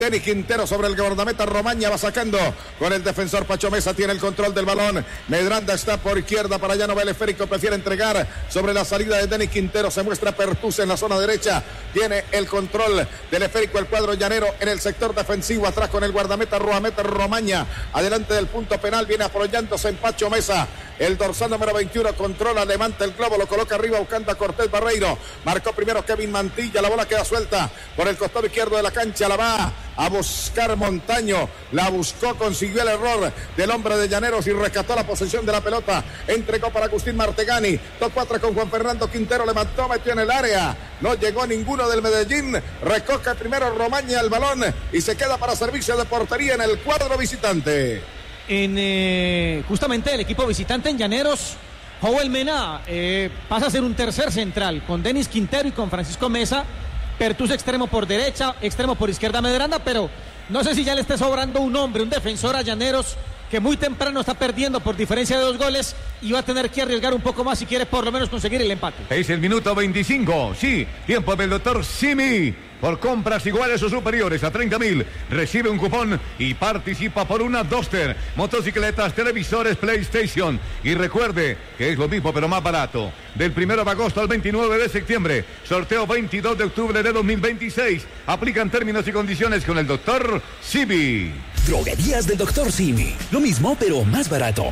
Denis Quintero sobre el guardameta Romaña, va sacando con el defensor Pacho Mesa, tiene el control del balón. Medranda está por izquierda, para allá no va el esférico, prefiere entregar sobre la salida de Denis Quintero, se muestra Pertús en la zona derecha, tiene el control del esférico el cuadro llanero en el sector defensivo, atrás con el guardameta Romaña, adelante del punto penal, viene apoyándose en Pacho Mesa, el dorsal número 21, controla, levanta el globo, lo coloca arriba buscando a Cortés Barreiro, marcó primero Kevin Mantilla, la bola queda suelta por el costado izquierdo de la cancha, la va a buscar Montaño, la buscó, consiguió el error del hombre de Llaneros y rescató la posesión de la pelota, entregó para Agustín Martegani, 2-4 con Juan Fernando Quintero, levantó, metió en el área, no llegó ninguno del Medellín, recoge primero Romaña el balón y se queda para servicio de portería en el cuadro visitante. Justamente el equipo visitante en Llaneros, Joel Mena pasa a ser un tercer central con Denis Quintero y con Francisco Mesa. Pertús extremo por derecha, extremo por izquierda Medranda, pero no sé si ya le esté sobrando un hombre, un defensor a Llaneros que muy temprano está perdiendo por diferencia de 2 goles y va a tener que arriesgar un poco más si quiere por lo menos conseguir el empate. Es el minuto 25, sí, tiempo del doctor Simi. Por compras iguales o superiores a 30.000, recibe un cupón y participa por una Duster, motocicletas, televisores, PlayStation. Y recuerde que es lo mismo pero más barato. Del 1 de agosto al 29 de septiembre, sorteo 22 de octubre de 2026. Aplican términos y condiciones con el doctor Simi. Droguerías del doctor Simi. Lo mismo pero más barato.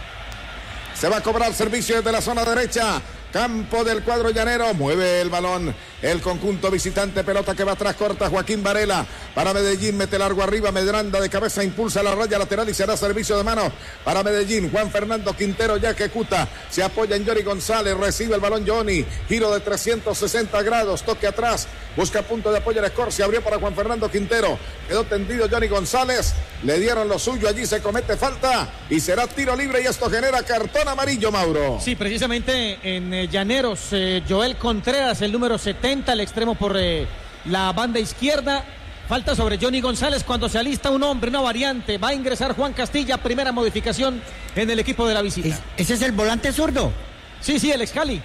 Se va a cobrar servicio desde la zona derecha. Campo del cuadro llanero, mueve el balón el conjunto visitante, pelota que va atrás, corta Joaquín Varela para Medellín, mete largo arriba, Medranda de cabeza impulsa la raya lateral y será servicio de mano para Medellín. Juan Fernando Quintero ya ejecuta, se apoya en Johnny González, recibe el balón Johnny, giro de 360 grados, toque atrás, busca punto de apoyo en Escorcia, abrió para Juan Fernando Quintero, quedó tendido Johnny González, le dieron lo suyo, allí se comete falta y será tiro libre y esto genera cartón amarillo, Mauro. Sí, precisamente en Llaneros, Joel Contreras, el número 70, el extremo por la banda izquierda. Falta sobre Johnny González cuando se alista un hombre, una variante. Va a ingresar Juan Castilla, primera modificación en el equipo de la visita. ¿Ese es el volante zurdo? Sí, el ex Cali.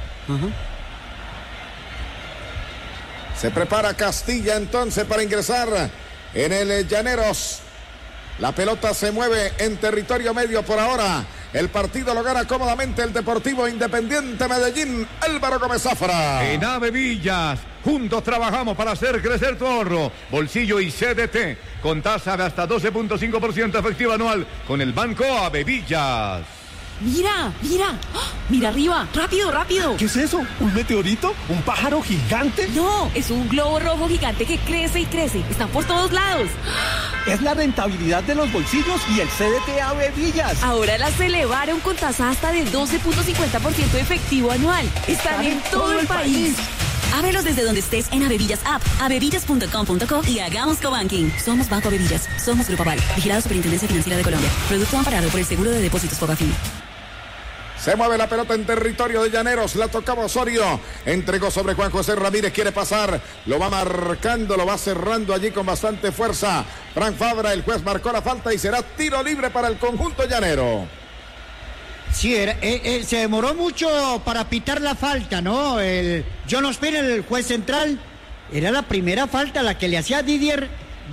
Se prepara Castilla entonces para ingresar en el Llaneros. La pelota se mueve en territorio medio por ahora. El partido lo gana cómodamente el Deportivo Independiente Medellín. Álvaro Gómez Zafra. En Avevillas, juntos trabajamos para hacer crecer tu ahorro, bolsillo y CDT, con tasa de hasta 12.5% efectiva anual con el Banco Avevillas. Mira, mira arriba, rápido. ¿Qué es eso? ¿Un meteorito? ¿Un pájaro gigante? No, es un globo rojo gigante que crece y crece, están por todos lados. Es la rentabilidad de los bolsillos y el CDT Avevillas. Ahora las elevaron con tasa hasta de 12.50% efectivo anual. Están en todo el país. Ábrelos desde donde estés en Avevillas App, avevillas.com.co y hagamos cobanking. Somos Banco Avevillas, somos Grupo Aval, vigilado Superintendencia Financiera de Colombia. Producto amparado por el Seguro de Depósitos Fogafín. Se mueve la pelota en territorio de Llaneros, la tocaba Osorio, entregó sobre Juan José Ramírez, quiere pasar, lo va marcando, lo va cerrando allí con bastante fuerza. Frank Fabra, el juez marcó la falta y será tiro libre para el conjunto llanero. Sí, se demoró mucho para pitar la falta, ¿no? John Ospina, el juez central, era la primera falta la que le hacía Didier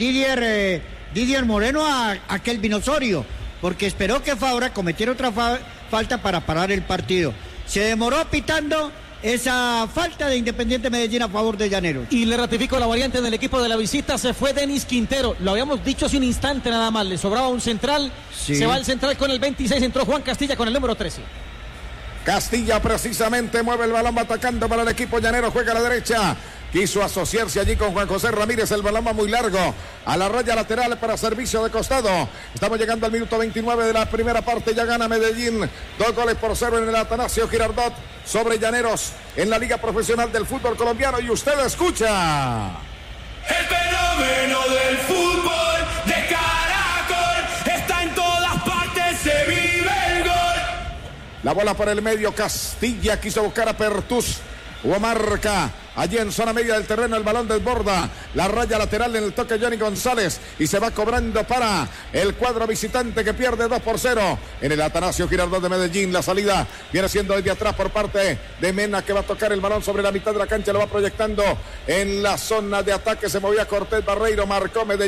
Moreno a Kelvin Osorio, porque esperó que Fabra cometiera otra falta para parar el partido. Se demoró pitando esa falta de Independiente Medellín a favor de Llaneros. Y le ratifico la variante del equipo de la visita, se fue Denis Quintero, lo habíamos dicho hace un instante nada más, le sobraba un central, sí. Se va el central con el 26, entró Juan Castilla con el número 13. Castilla precisamente mueve el balón, va atacando para el equipo llanero, juega a la derecha. Quiso asociarse allí con Juan José Ramírez, el balón va muy largo, a la raya lateral para servicio de costado. Estamos llegando al minuto 29 de la primera parte, ya gana Medellín, 2-0 en el Atanasio Girardot sobre Llaneros en la Liga Profesional del Fútbol Colombiano y usted escucha. El fenómeno del fútbol de Caracol está en todas partes, se vive el gol. La bola por el medio, Castilla quiso buscar a Pertús, hubo marca allí en zona media del terreno, el balón desborda la raya lateral en el toque Johnny González y se va cobrando para el cuadro visitante que pierde 2-0 en el Atanasio Girardot de Medellín. La salida viene siendo desde atrás por parte de Mena, que va a tocar el balón sobre la mitad de la cancha, lo va proyectando en la zona de ataque. Se movía Cortés Barreiro, marcó Medellín.